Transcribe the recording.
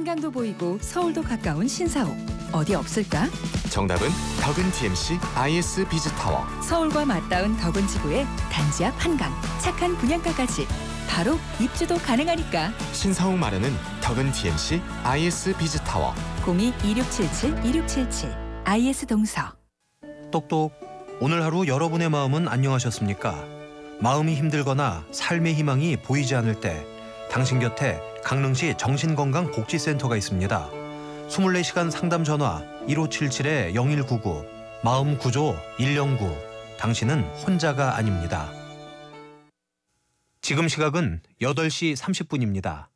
한강도 보이고 서울도 가까운 신사옥. 어디 없을까? 정답은 덕은 DMC IS 비즈타워. 서울과 맞닿은 덕은 지구의 단지 앞 한강. 착한 분양가까지. 바로 입주도 가능하니까. 신사옥 마련은 덕은 DMC IS 비즈타워. 02-2677-2677 IS 동서. 똑똑. 오늘 하루 여러분의 마음은 안녕하셨습니까? 마음이 힘들거나 삶의 희망이 보이지 않을 때 당신 곁에 강릉시 정신건강복지센터가 있습니다. 24시간 상담 전화 1577-0199 마음구조 109. 당신은 혼자가 아닙니다. 지금 시각은 8시 30분입니다.